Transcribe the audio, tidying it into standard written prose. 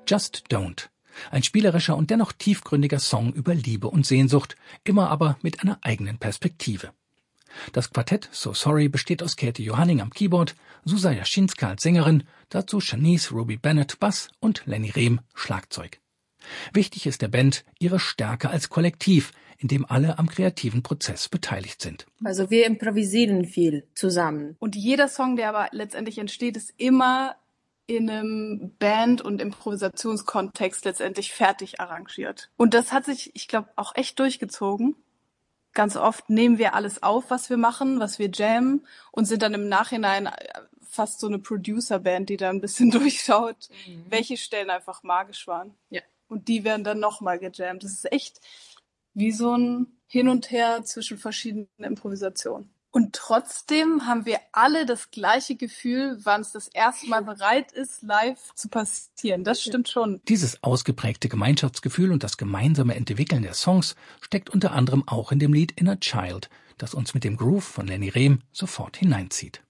Just Don't. Ein spielerischer und dennoch tiefgründiger Song über Liebe und Sehnsucht, immer aber mit einer eigenen Perspektive. Das Quartett So Sorry besteht aus Katie Johanning am Keyboard, Susa Jaschinska als Sängerin, dazu Shanice Ruby Bennett Bass und Lenny Rehm Schlagzeug. Wichtig ist der Band ihre Stärke als Kollektiv, in dem alle am kreativen Prozess beteiligt sind. Also wir improvisieren viel zusammen. Und jeder Song, der aber letztendlich entsteht, ist immer in einem Band- und Improvisationskontext letztendlich fertig arrangiert. Und das hat sich, ich glaube, auch echt durchgezogen. Ganz oft nehmen wir alles auf, was wir machen, was wir jammen und sind dann im Nachhinein fast so eine Producer-Band, die da ein bisschen durchschaut, welche Stellen einfach magisch waren. Ja. Und die werden dann nochmal gejammt. Das ist echt wie so ein Hin und Her zwischen verschiedenen Improvisationen. Und trotzdem haben wir alle das gleiche Gefühl, wann es das erste Mal bereit ist, live zu passieren. Das stimmt schon. Dieses ausgeprägte Gemeinschaftsgefühl und das gemeinsame Entwickeln der Songs steckt unter anderem auch in dem Lied Inner Child, das uns mit dem Groove von Lenny Rehm sofort hineinzieht.